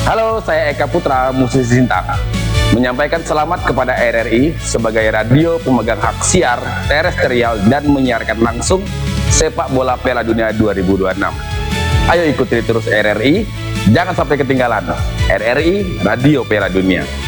Halo, saya Eka Putra, musisi Sintang, menyampaikan selamat kepada RRI sebagai radio pemegang hak siar terestrial dan menyiarkan langsung sepak bola Piala Dunia 2026. Ayo ikuti terus RRI, jangan sampai ketinggalan. RRI, Radio Piala Dunia.